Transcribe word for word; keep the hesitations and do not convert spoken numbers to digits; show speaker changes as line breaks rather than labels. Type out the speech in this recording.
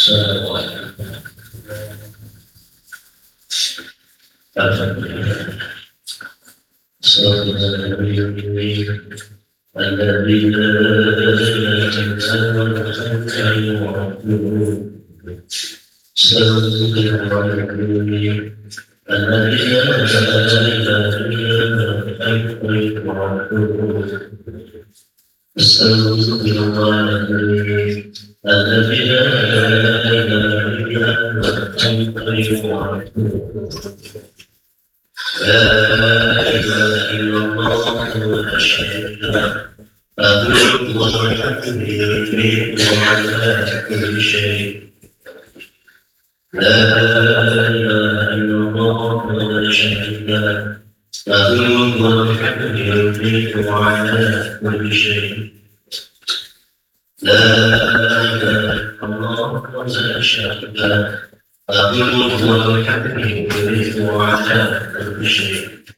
السلام عليكم. الحمد لله. صلى النبي الكريم الذي لا إله إلا هو وحده صلى الله الكريم الذي لا إله إلا هو وحده استغفر الله الكريم الذي لا إله إلا هو الحي القيوم لا إله إلا الله ولا شريك له له الملك ويملك على كل شيء لا إله إلا الله ولا شريك له له الملك ويملك على كل شيء لا إله إلا الله ولا شريك له له الملك ويملك على كل شيء